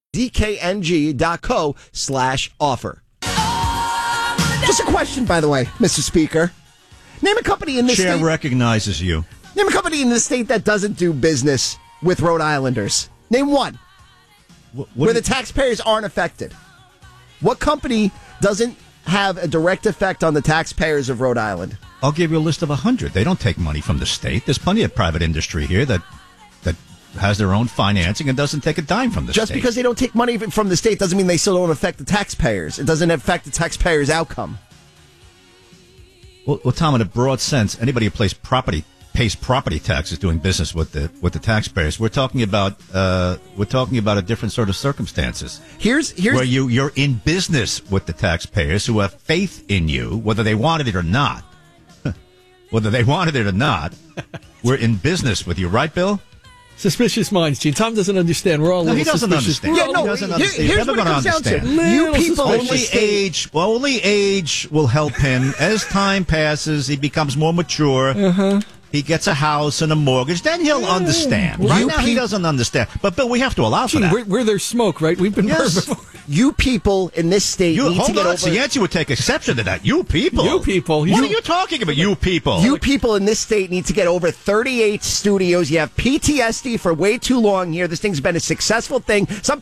DKNG.co/offer. Just a question, by the way, Mr. Speaker. Name a company in this Chair state. recognizes you. Name a company in this state that doesn't do business with Rhode Islanders. Name one. Where the taxpayers aren't affected. What company doesn't have a direct effect on the taxpayers of Rhode Island? I'll give you a list of 100. They don't take money from the state. There's plenty of private industry here that has their own financing and doesn't take a dime from the state. Just because they don't take money from the state doesn't mean they still don't affect the taxpayers. It doesn't affect the taxpayers' outcome. Well, Tom, in a broad sense, anybody who pays property taxes doing business with the taxpayers. We're talking about a different sort of circumstances. Here's where you're in business with the taxpayers who have faith in you, whether they wanted it or not. Whether they wanted it or not, we're in business with you, right, Bill? Suspicious minds, Gene. Tom doesn't understand. We're all he doesn't understand. Yeah, no, he doesn't understand. Here's what it comes down to. You people only age will help him. As time passes, he becomes more mature. Uh-huh. He gets a house and a mortgage. Then he'll understand. Right now, he doesn't understand. But Bill, we have to allow for that. Where there's smoke, right? We've been burned before. You people in this state need to get over... Cianci would take exception to that. You people. You people. What are you talking about, you people? You people in this state need to get over 38 studios. You have PTSD for way too long here. This thing's been a successful thing. Some